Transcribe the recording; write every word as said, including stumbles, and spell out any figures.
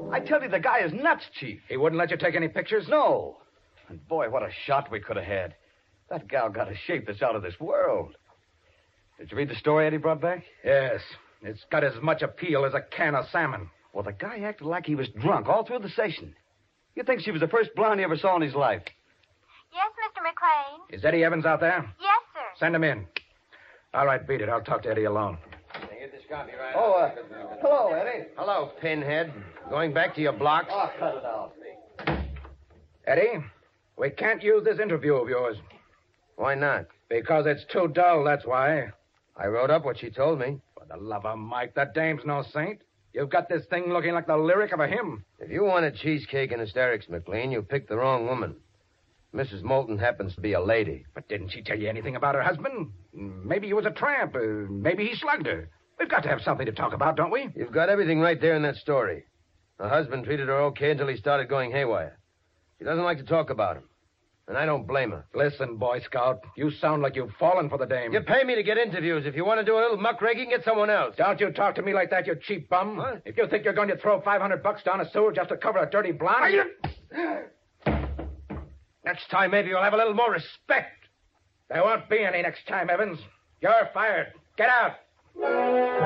I tell you, the guy is nuts, Chief. He wouldn't let you take any pictures? No. And boy, what a shot we could have had. That gal got a shape that's out of this world. Did you read the story Eddie brought back? Yes. It's got as much appeal as a can of salmon. Well, the guy acted like he was drunk all through the session. You think she was the first blonde he ever saw in his life? Yes, Mister McLean. Is Eddie Evans out there? Yes, sir. Send him in. All right, beat it. I'll talk to Eddie alone. Get this copy right Oh, uh, hello, Eddie. Hello, Pinhead. Going back to your blocks? Oh, cut it out. Eddie, we can't use this interview of yours. Why not? Because it's too dull, that's why. I wrote up what she told me. For the love of Mike, that dame's no saint. You've got this thing looking like the lyric of a hymn. If you wanted cheesecake and hysterics, McLean, you picked the wrong woman. Missus Moulton happens to be a lady. But didn't she tell you anything about her husband? Maybe he was a tramp. Uh, maybe he slugged her. We've got to have something to talk about, don't we? You've got everything right there in that story. Her husband treated her okay until he started going haywire. She doesn't like to talk about him. And I don't blame her. Listen, Boy Scout, you sound like you've fallen for the dame. You pay me to get interviews. If you want to do a little muckraking, get someone else. Don't you talk to me like that, you cheap bum. What? If you think you're going to throw five hundred bucks down a sewer just to cover a dirty blonde... You... Next time, maybe you'll have a little more respect. There won't be any next time, Evans. You're fired. Get out.